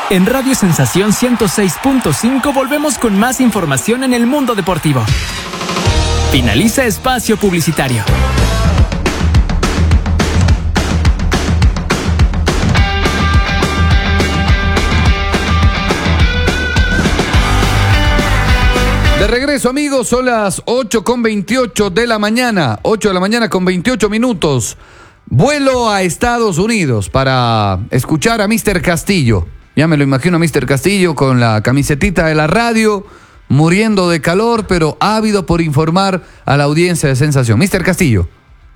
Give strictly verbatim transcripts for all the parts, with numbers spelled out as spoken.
En Radio Sensación ciento seis punto cinco volvemos con más información en el mundo deportivo. Finaliza espacio publicitario. De regreso, amigos, son las ocho con veintiocho de la mañana, ocho de la mañana con veintiocho minutos. Vuelo a Estados Unidos para escuchar a mister Castillo. Ya me lo imagino a mister Castillo con la camisetita de la radio, muriendo de calor, pero ávido por informar a la audiencia de Sensación. mister Castillo.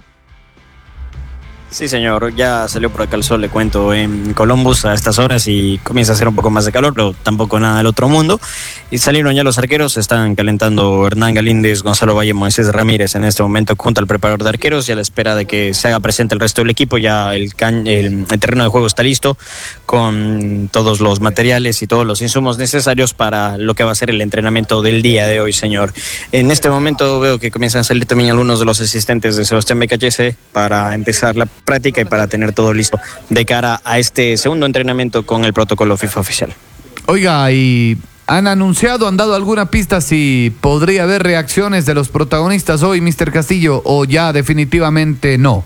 Sí, señor, ya salió por acá el sol, le cuento, en Columbus a estas horas y comienza a hacer un poco más de calor, pero tampoco nada del otro mundo. Y salieron ya los arqueros, están calentando Hernán Galíndez, Gonzalo Valle, Moisés Ramírez en este momento junto al preparador de arqueros y a la espera de que se haga presente el resto del equipo. Ya el, can, el, el terreno de juego está listo con todos los materiales y todos los insumos necesarios para lo que va a ser el entrenamiento del día de hoy, señor. En este momento veo que comienzan a salir también algunos de los asistentes de Sebastián Becachese para empezar la práctica y para tener todo listo de cara a este segundo entrenamiento con el protocolo FIFA oficial. Oiga, ¿y han anunciado, han dado alguna pista si podría haber reacciones de los protagonistas hoy, mister Castillo, o ya definitivamente no?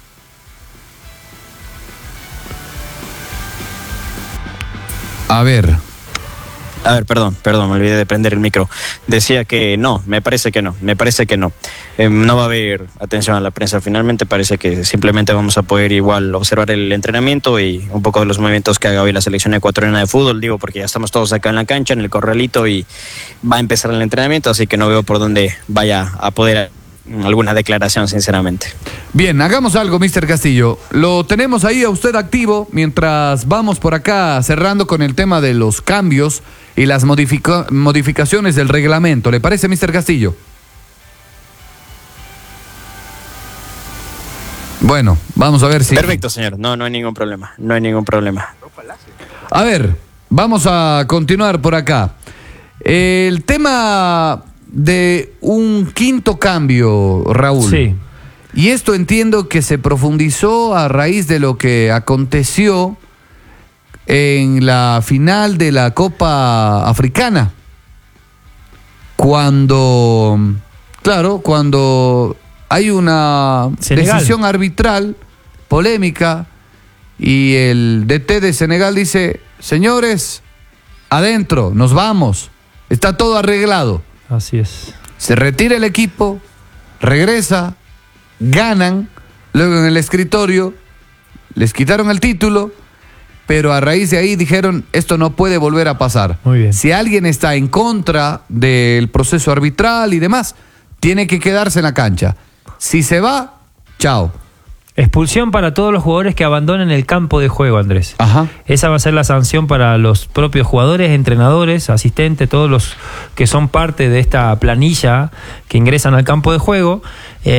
A ver... A ver, perdón, perdón, me olvidé de prender el micro. Decía que no, me parece que no, me parece que no. Eh, no va a haber atención a la prensa finalmente, parece que simplemente vamos a poder igual observar el entrenamiento y un poco de los movimientos que haga hoy la selección ecuatoriana de fútbol, digo, porque ya estamos todos acá en la cancha, en el corralito y va a empezar el entrenamiento, así que no veo por dónde vaya a poder alguna declaración, sinceramente. Bien, hagamos algo, mister Castillo. Lo tenemos ahí a usted activo mientras vamos por acá cerrando con el tema de los cambios y las modifica- modificaciones del reglamento. ¿Le parece, mister Castillo? Bueno, vamos a ver si... Perfecto, señor. No, no hay ningún problema. No hay ningún problema. A ver, vamos a continuar por acá. El tema de un quinto cambio, Raúl. Sí. Y esto entiendo que se profundizó a raíz de lo que aconteció en la final de la Copa Africana. Cuando, claro, cuando hay una Senegal. decisión arbitral polémica y el D T de Senegal dice, señores, adentro, nos vamos, está todo arreglado. Así es. Se retira el equipo, regresa, ganan, luego en el escritorio les quitaron el título, pero a raíz de ahí dijeron, esto no puede volver a pasar. Muy bien. Si alguien está en contra del proceso arbitral y demás, tiene que quedarse en la cancha. Si se va, chao. Expulsión para todos los jugadores que abandonen el campo de juego, Andrés. Ajá. Esa va a ser la sanción para los propios jugadores, entrenadores, asistentes, todos los que son parte de esta planilla que ingresan al campo de juego. Eh,